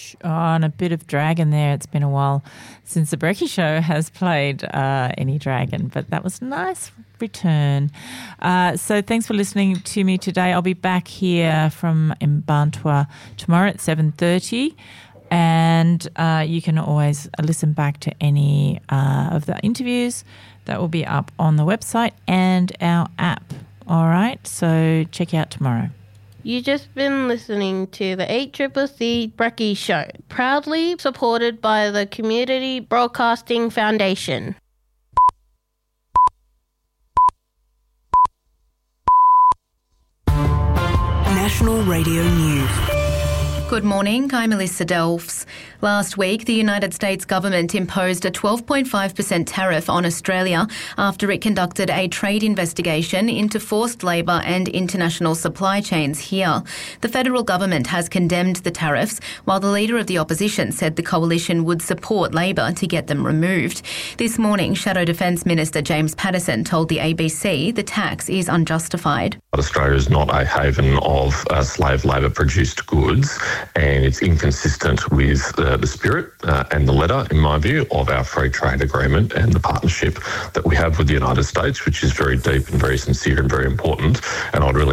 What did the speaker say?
and a bit of Dragon there. It's been a while since the Brekkie Show has played any Dragon, but that was a nice return. So thanks for listening to me today. I'll be back here from Mbantua tomorrow at 7:30. And you can always listen back to any of the interviews that will be up on the website and our app. All right, so check you out tomorrow. You've just been listening to the 8CCC Brekkie Show, proudly supported by the Community Broadcasting Foundation. National Radio News. Good morning, I'm Melissa Delphs. Last week, the United States government imposed a 12.5% tariff on Australia after it conducted a trade investigation into forced labour and international supply chains here. The federal government has condemned the tariffs, while the leader of the opposition said the coalition would support Labor to get them removed. This morning, Shadow Defence Minister James Paterson told the ABC the tax is unjustified. Australia is not a haven of slave labour-produced goods, and it's inconsistent with the spirit and the letter, in my view, of our free trade agreement and the partnership that we have with the United States, which is very deep and very sincere and very important. And I'd really